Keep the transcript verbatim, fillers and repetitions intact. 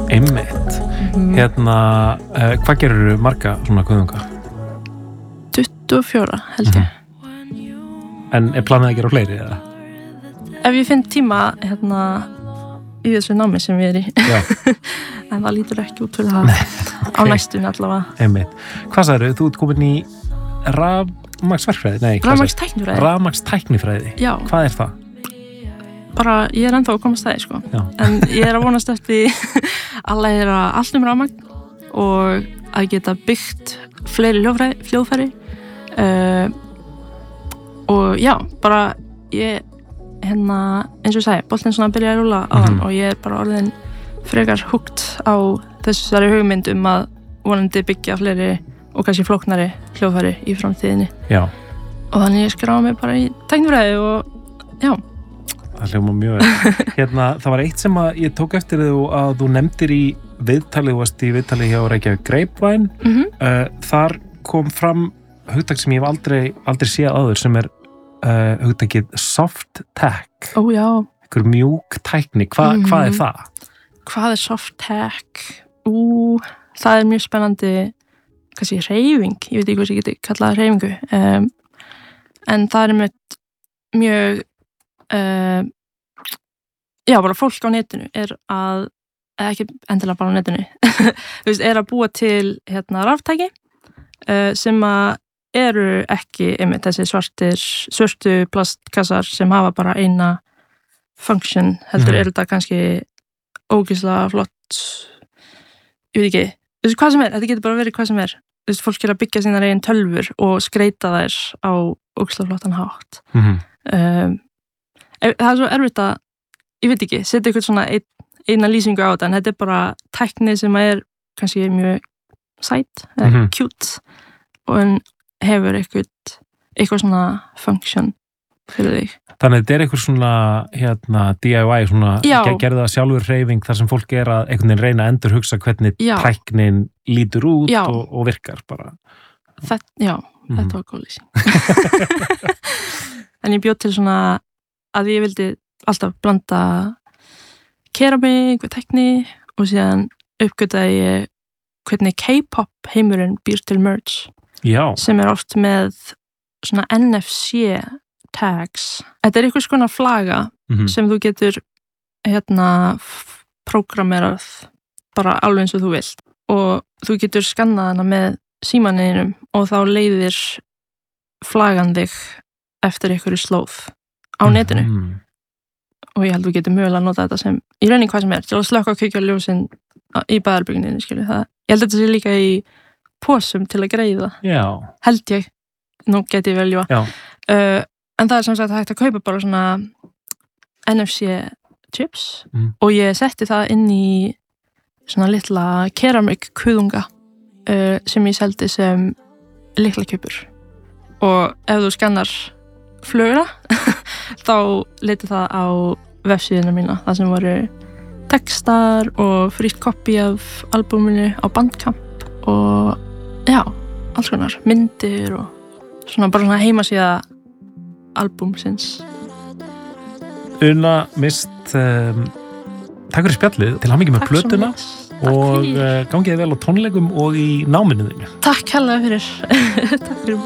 Einmitt. Mm. Hérna, uh, hvað gerur marga svona kuðunga? tuttugu og fjögur held ég. Mm-hmm. En er planið að gera fleiri eða? Ef ég finn tíma hérna í þessu námi sem við erum í. En það lítur ekki út fyrir það. Nei, okay. Á næstunni allavega. Einmitt. Hvað sagðirðu? Þú ert komin í rafmagnsverkfræði? Nei, rafmagnstæknifræði. Rafmagnstæknifræði? Já. Hvað er það? Bara, ég er ennþá að komast það, sko. Já. En ég er að vonast eftir að læra allt um rafmagn og að geta byggt fleiri hljóðfæri. Uh, og já, bara ég, hérna, eins og ég segi, boltinn svona að byrja að rúlla á hann mm-hmm. og ég er bara orðin frekar húgt á þessari hugmynd um að vonandi byggja fleiri og kannski flóknari hljóðfæri í framtíðinni. Já. Og þannig ég skráði mig bara í tæknifræði og já. Það hljóma mjög vel. Hérna, það var eitt sem að ég tók eftir þau að þú nefndir í viðtali, þú varst í viðtali hjá Reykjavík Grapevine. Mm-hmm. Uh, þar kom fram hugtak sem ég hef aldrei, aldrei séð áður sem er uh, hugtakið soft tech. Ó já. Einhver mjúk tækni. Hva, mm-hmm. Hvað er það? Hvað er soft tech? Ú, það er mjög spennandi, kannski hreyfing. Ég veit ekki hvað ég geti kallað hreyfingu. Um, en það er með mjög Uh, já, bara fólk á netinu er að, eða ekki endilega bara á netinu, þú veist, er að búa til hérna raftæki uh, sem að eru ekki einmitt þessi svartir, svörtu plastkassar sem hafa bara eina function, heldur mm. er þetta kannski ógeðslega flott, ég veit ekki, þú veist, hvað sem er, þetta getur bara verið hvað sem er, þú veist, fólk er að byggja sínar eigin tölvur og skreita þær á ógeðslega flottan hátt. Mhm. Um, Það er svo erfitt að, ég veit ekki, setja eitthvað svona ein, eina lýsingu á þetta, en þetta er bara tækni sem er kannski mjög sæt, eða mm-hmm. cute, og en hefur eitthvað, eitthvað svona function fyrir þig. Þannig að þetta er eitthvað svona hérna, D I Y, svona gerða sjálfur hreyfing þar sem fólk er að einhvern veginn reyna að endur hugsa hvernig já. Tæknin lítur út og, og virkar bara. Þetta, já, mm-hmm. þetta var góð lýsing. En ég bjóð til svona að ég vildi alltaf blanda keramík við tækni og síðan uppgötaði ég hvernig K-pop heimurinn býr til merch. Já. Sem er oft með svona N F C tags. Þetta er einhvers konar flaga mm-hmm. sem þú getur hérna prógramerað bara alveg eins og þú vilt og þú getur skannað hana með símaninum og þá leiðir flagan þig eftir einhverju slóð á netinu mm. og ég held að við getum mögulega að nota þetta sem í rauninni hvað sem er til að slökka og kveikja ljósin í baðarbygginni, skilju það. Ég held að þetta sé líka í pósum til að greiða. Já. Held ég. Nú geti ég velja. Já. Uh, en það er sem sagt hægt að kaupa bara svona N F C chips mm. og ég setti það inn í svona litla keramik kuðunga uh, sem ég seldi sem lyklakjöpur og ef þú skannar flöguna þá leiti það á vefsíðuna mína það sem voru textar og frítt kopí af albúminu á Bandcamp og já, alls konar myndir og svona bara svona heimasíða albúmsins. Una Mist um, takk fyrir spjallið, til hamingju með plötuna og uh, gangiði vel á tónleikum og í náminu þínu. Takk hérlega fyrir. Takk fyrir